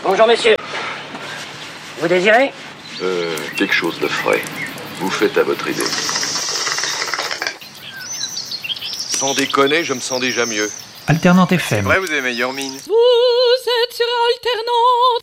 Bonjour messieurs. Vous désirez ? Quelque chose de frais. Vous faites à votre idée. Sans déconner, je me sens déjà mieux. Alternante FM. Ouais, vous avez meilleure mine. Vous êtes sur Alternante.